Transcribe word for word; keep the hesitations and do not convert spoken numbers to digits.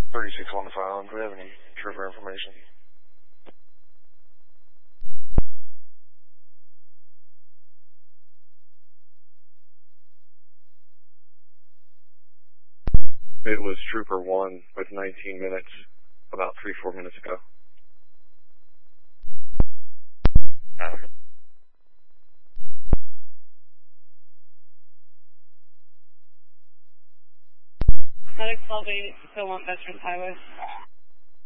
thirty-six on the file. Do we have any trooper information? It was Trooper one with nineteen minutes, about three, four minutes ago. Uh, Medic twelve eight, still on Veterans Highway.